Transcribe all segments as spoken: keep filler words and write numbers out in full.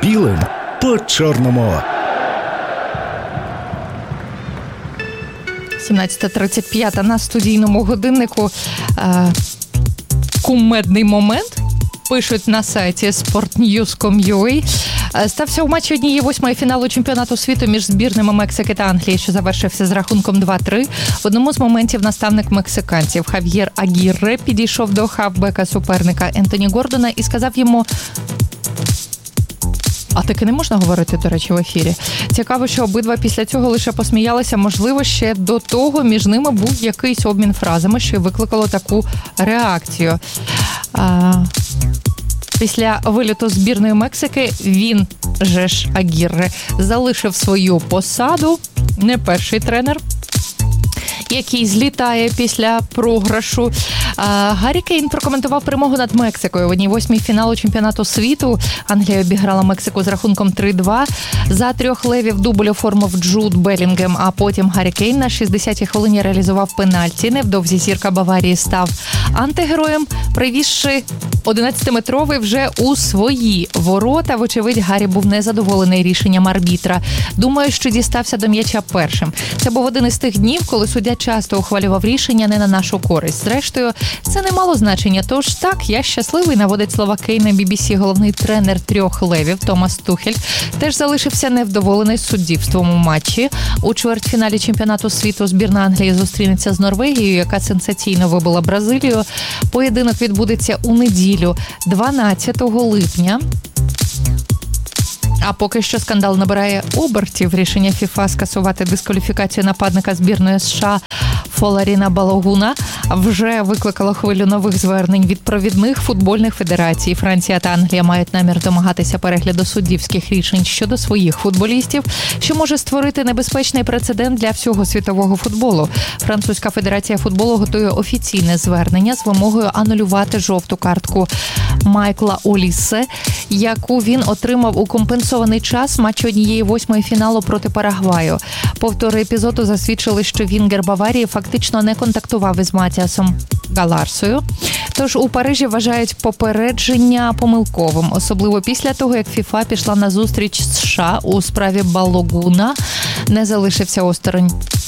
білим по чорному. сімнадцята тридцять п'ять на студійному годиннику. Е, кумедний момент. Пишуть на сайті спорт ньюз крапка ком крапка ю а. Стався у матчі однієї восьмої фіналу чемпіонату світу між збірними Мексики та Англії, що завершився з рахунком два-три. В одному з моментів наставник мексиканців Хав'єр Агірре підійшов до хавбека суперника Ентоні Гордона і сказав йому: а таки не можна говорити, до речі, в ефірі. Цікаво, що обидва після цього лише посміялися. Можливо, ще до того між ними був якийсь обмін фразами, що й викликало таку реакцію. А... Після виліту збірної Мексики він же ж Агірре залишив свою посаду. Не перший тренер, який злітає після програшу. Гаррі Кейн прокоментував перемогу над Мексикою. В одній восьмій фіналу чемпіонату світу Англія обіграла Мексику з рахунком три-два. За трьох левів дубль оформив Джуд Белінгем, а потім Гаррі Кейн на шістдесятій хвилині реалізував пенальті. Невдовзі зірка Баварії став антигероєм, привізши одинадцятиметровий вже у свої ворота. Вочевидь, Гаррі був незадоволений рішенням арбітра. Думаю, що дістався до м'яча першим. Це був один із тих днів, коли суддя часто ухвалював рішення не на нашу користь. Зрештою, це не мало значення. Тож так, я щасливий, наводить слова Кейна бі бі сі. Головний тренер трьох левів Томас Тухель теж залишився невдоволений суддівством у матчі. У чвертьфіналі чемпіонату світу збірна Англії зустрінеться з Норвегією, яка сенсаційно вибила Бразилію. Поєдинок відбудеться у неділю, дванадцятого липня. А поки що скандал набирає обертів. Рішення ФІФА скасувати дискваліфікацію нападника збірної США Фоларіна Балогуна вже викликало хвилю нових звернень від провідних футбольних федерацій. Франція та Англія мають намір домагатися перегляду суддівських рішень щодо своїх футболістів, що може створити небезпечний прецедент для всього світового футболу. Французька федерація футболу готує офіційне звернення з вимогою анулювати жовту картку Майкла Олісе, яку він отримав у компенсований час матчу однієї восьмої фіналу проти Парагваю. Повтори епізоду засвідчили, що вінгер Баварії фактично не контактував із Матіасом Галарсою. Тож у Парижі вважають попередження помилковим, особливо після того, як ФІФА пішла на зустріч з США у справі Балогуна, не залишився осторонь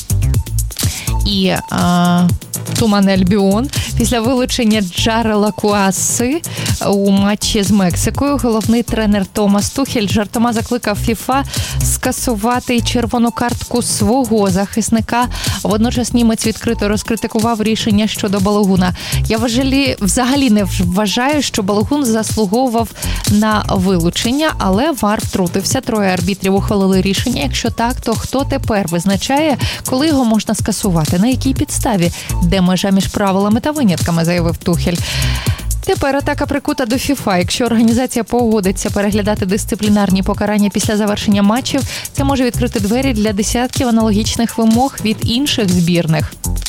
і а, Туман Альбіон. Після вилучення Джарела Куаси у матчі з Мексикою головний тренер Томас Тухель жартома закликав ФІФА скасувати червону картку свого захисника. Водночас німець відкрито розкритикував рішення щодо Балогуна. Я взагалі, взагалі не вважаю, що Балогун заслуговував на вилучення, але ВАР втрутився. Троє арбітрів ухвалили рішення. Якщо так, то хто тепер визначає, коли його можна скасувати? На якій підставі? Де межа між правилами та винятками, заявив Тухель. Тепер атака прикута до ФІФА. Якщо організація погодиться переглядати дисциплінарні покарання після завершення матчів, це може відкрити двері для десятків аналогічних вимог від інших збірних.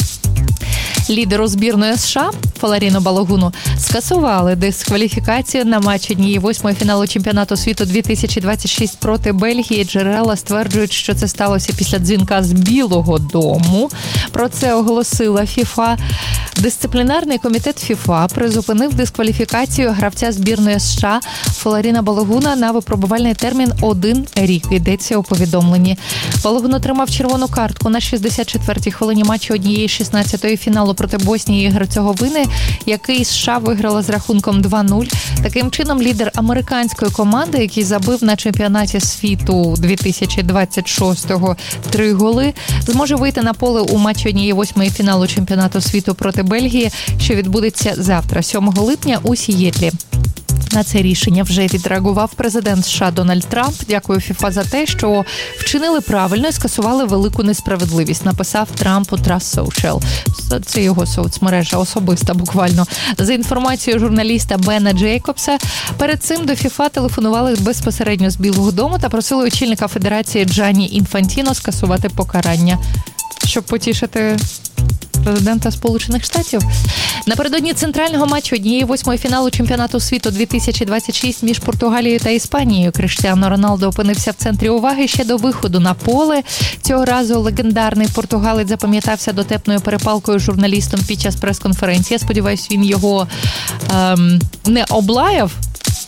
Лідеру збірної США Фоларіну Балогуну скасували дискваліфікацію на матч однієї восьмої фіналу чемпіонату світу дві тисячі двадцять шість проти Бельгії. Джерела стверджують, що це сталося після дзвінка з Білого дому. Про це оголосила ФІФА. Дисциплінарний комітет ФІФА призупинив дискваліфікацію гравця збірної США Фоларіна Балогуна на випробувальний термін один рік. Йдеться у повідомленні. Балогун отримав червону картку на шістдесят четвертій хвилині матчу однієї шістнадцятої фіналу проти Боснії і Герцеговини, який США виграла з рахунком два-нуль. Таким чином, лідер американської команди, який забив на чемпіонаті світу дві тисячі двадцять шостого три голи, зможе вийти на поле у матчі однієї восьмої фіналу чемпіонату світу проти Бельгії, що відбудеться завтра, сьомого липня, у Сієтлі. На це рішення вже відреагував президент США Дональд Трамп. Дякую ФІФА за те, що вчинили правильно і скасували велику несправедливість, написав Трамп у Trust Social. Це його соцмережа особиста буквально. За інформацією журналіста Бена Джейкобса, перед цим до ФІФА телефонували безпосередньо з Білого дому та просили очільника федерації Джанні Інфантіно скасувати покарання, щоб потішити президента Сполучених Штатів. Напередодні центрального матчу однієї восьмої фіналу чемпіонату світу дві тисячі двадцять шість між Португалією та Іспанією Кріштіану Роналдо опинився в центрі уваги ще до виходу на поле. Цього разу легендарний португалець запам'ятався дотепною перепалкою з журналістом під час прес-конференції. Я сподіваюся, він його ем, не облаяв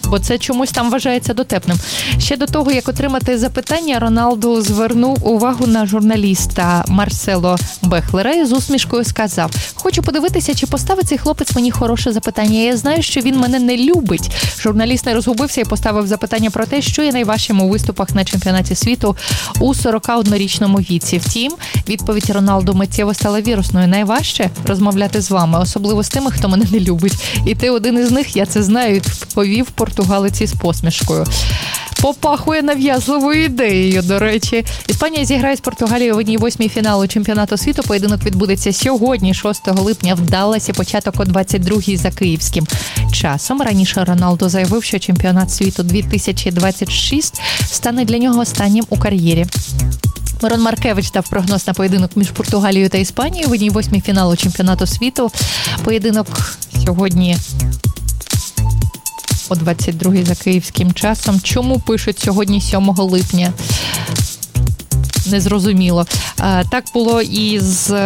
бо це чомусь там вважається дотепним. Ще до того, як отримати запитання, Роналду звернув увагу на журналіста Марсело Бехлера і з усмішкою сказав: «Хочу подивитися, чи поставить цей хлопець мені хороше запитання. Я знаю, що він мене не любить». Журналіст не розгубився і поставив запитання про те, що є найважчим у виступах на чемпіонаті світу у сорокаоднорічному віці. Втім, відповідь Роналду миттєво стала вірусною. Найважче розмовляти з вами, особливо з тими, хто мене не любить. І ти один із них, я це знаю, відповів португалець із посмішкою. Попахує нав'язливою ідеєю, до речі. Іспанія зіграє з Португалією в одній восьмій фіналу чемпіонату світу. Поєдинок відбудеться сьогодні, шостого липня, в Далласі, початок о двадцять другій за київським часом. Раніше Роналдо заявив, що чемпіонат світу дві тисячі двадцять шість стане для нього останнім у кар'єрі. Мирон Маркевич дав прогноз на поєдинок між Португалією та Іспанією в одній восьмій фіналу чемпіонату світу. Поєдинок сьогодні о двадцять другій за київським часом. Чому пишуть сьогодні сьомого липня? Незрозуміло. Так було і з,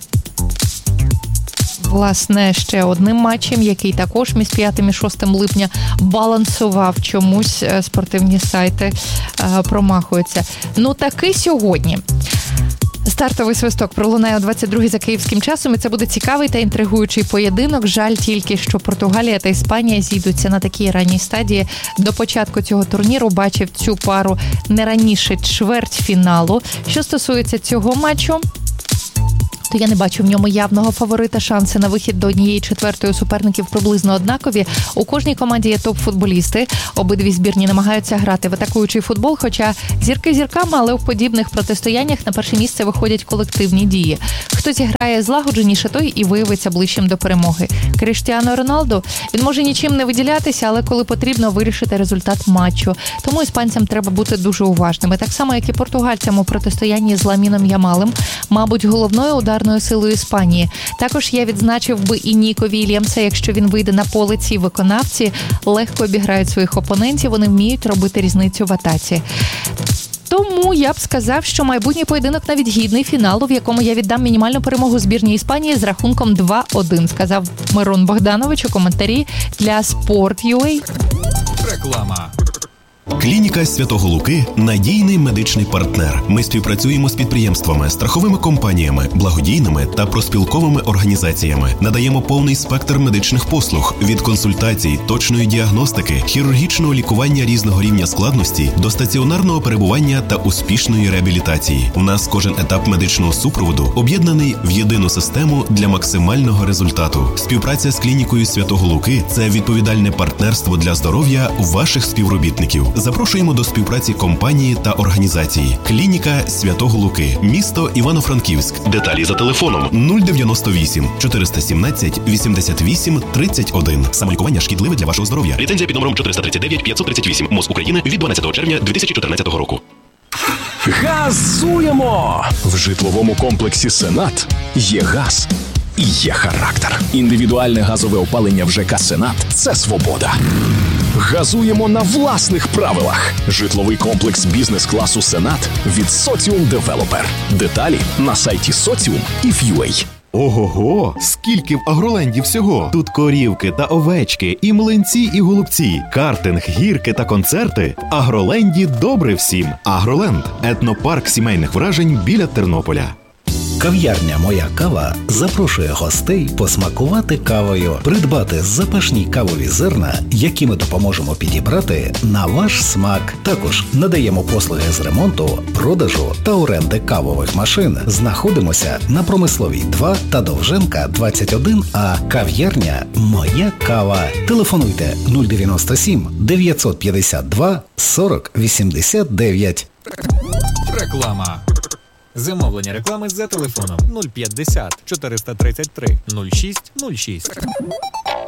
власне, ще одним матчем, який також між п'ятим і шостим липня балансував. Чомусь спортивні сайти промахуються. Ну, таки сьогодні. Стартовий свисток пролунає о двадцять другій за київським часом, і це буде цікавий та інтригуючий поєдинок. Жаль тільки, що Португалія та Іспанія зійдуться на такій ранній стадії. До початку цього турніру бачив цю пару не раніше чвертьфіналу. Що стосується цього матчу, то я не бачу в ньому явного фаворита. Шанси на вихід до однієї четвертої у суперників приблизно однакові. У кожній команді є топ-футболісти. Обидві збірні намагаються грати в атакуючий футбол, хоча зірки зірками, але в подібних протистояннях на перше місце виходять колективні дії. Хто зіграє злагодженіше, той і виявиться ближчим до перемоги. Кріштіану Роналду, він може нічим не виділятися, але коли потрібно, вирішити результат матчу. Тому іспанцям треба бути дуже уважними. Так само, як і португальцям у протистоянні з Ламіном Ямалем, мабуть, головною ударною силою Іспанії. Також я відзначив би і Ніко Вільямса. Якщо він вийде на поле, ці виконавці легко обіграють своїх опонентів, вони вміють робити різницю в атаці. Тому я б сказав, що майбутній поєдинок навіть гідний фіналу, в якому я віддам мінімальну перемогу збірній Іспанії з рахунком два один, сказав Мирон Богданович у коментарі для Спорт.ua. Реклама. Клініка Святого Луки – надійний медичний партнер. Ми співпрацюємо з підприємствами, страховими компаніями, благодійними та проспілковими організаціями. Надаємо повний спектр медичних послуг – від консультацій, точної діагностики, хірургічного лікування різного рівня складності до стаціонарного перебування та успішної реабілітації. У нас кожен етап медичного супроводу об'єднаний в єдину систему для максимального результату. Співпраця з клінікою Святого Луки – це відповідальне партнерство для здоров'я ваших співробітників. Запрошуємо до співпраці компанії та організації. Клініка Святого Луки. Місто Івано-Франківськ. Деталі за телефоном нуль дев'яносто вісім чотириста сімнадцять вісімдесят вісім тридцять один. Самолікування шкідливе для вашого здоров'я. Ліцензія під номером чотириста тридцять дев'ять п'ятсот тридцять вісім. МОЗ України від дванадцятого червня дві тисячі чотирнадцятого року. Газуємо! В житловому комплексі «Сенат» є газ і є характер. Індивідуальне газове опалення в ЖК «Сенат» – це свобода. Газуємо на власних правилах. Житловий комплекс бізнес-класу «Сенат» від Соціум Девелопер. Деталі на сайті соціум і ф ю ей. Ого-го! Скільки в Агроленді всього! Тут корівки та овечки, і млинці, і голубці, картинг, гірки та концерти. В Агроленді добре всім. Агроленд – етнопарк сімейних вражень біля Тернополя. Кав'ярня «Моя кава» запрошує гостей посмакувати кавою, придбати запашні кавові зерна, які ми допоможемо підібрати на ваш смак. Також надаємо послуги з ремонту, продажу та оренди кавових машин. Знаходимося на Промисловій два та Довженка двадцять один А. Кав'ярня «Моя кава». Телефонуйте нуль дев'яносто сім дев'ятсот п'ятдесят два сорок вісімдесят дев'ять. Реклама. Замовлення реклами за телефоном нуль п'ятдесят чотириста тридцять три нуль шість нуль шість.